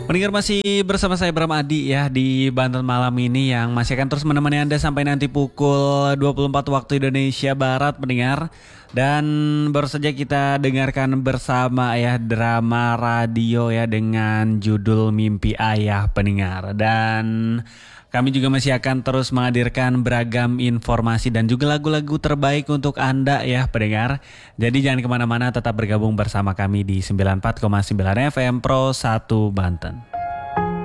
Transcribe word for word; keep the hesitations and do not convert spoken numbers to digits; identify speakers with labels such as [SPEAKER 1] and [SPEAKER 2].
[SPEAKER 1] Pendengar masih bersama saya Bram Adi ya di Banten Malam ini yang masih akan terus menemani Anda sampai nanti pukul dua puluh empat waktu Indonesia Barat pendengar. Dan baru saja kita dengarkan bersama ya drama radio ya dengan judul Mimpi Ayah pendengar. Dan kami juga masih akan terus menghadirkan beragam informasi dan juga lagu-lagu terbaik untuk Anda ya pendengar. Jadi jangan kemana-mana, tetap bergabung bersama kami di sembilan puluh empat koma sembilan F M Pro satu Banten.